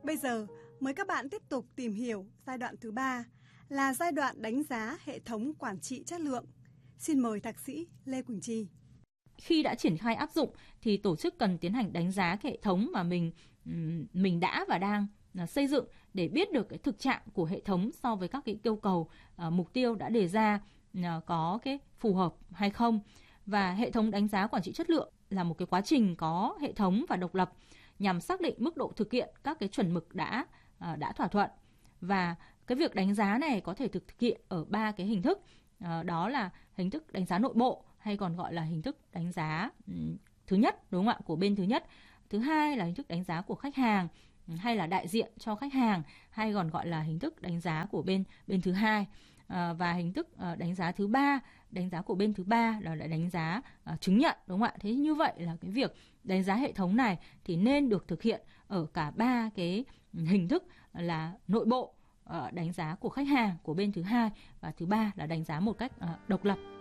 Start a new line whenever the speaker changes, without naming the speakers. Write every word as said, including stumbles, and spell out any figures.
Bây giờ, mời các bạn tiếp tục tìm hiểu giai đoạn thứ ba là giai đoạn đánh giá hệ thống quản trị chất lượng. Xin mời Thạc sĩ Lê Quỳnh Chi.
Khi đã triển khai áp dụng thì tổ chức cần tiến hành đánh giá hệ thống mà mình mình đã và đang xây dựng để biết được cái thực trạng của hệ thống so với các cái yêu cầu, uh, mục tiêu đã đề ra uh, có cái phù hợp hay không. Và hệ thống đánh giá quản trị chất lượng là một cái quá trình có hệ thống và độc lập nhằm xác định mức độ thực hiện các cái chuẩn mực đã uh, đã thỏa thuận. Và cái việc đánh giá này có thể thực hiện ở ba cái hình thức, uh, đó là hình thức đánh giá nội bộ hay còn gọi là hình thức đánh giá um, thứ nhất, đúng không ạ, của bên thứ nhất. Thứ hai là hình thức đánh giá của khách hàng hay là đại diện cho khách hàng, hay còn gọi là hình thức đánh giá của bên bên thứ hai. À, và hình thức uh, đánh giá thứ ba, đánh giá của bên thứ ba là đánh giá uh, chứng nhận, đúng không ạ? Thế như vậy là cái việc đánh giá hệ thống này thì nên được thực hiện ở cả ba cái hình thức là nội bộ, uh, đánh giá của khách hàng của bên thứ hai, và thứ ba là đánh giá một cách uh, độc lập.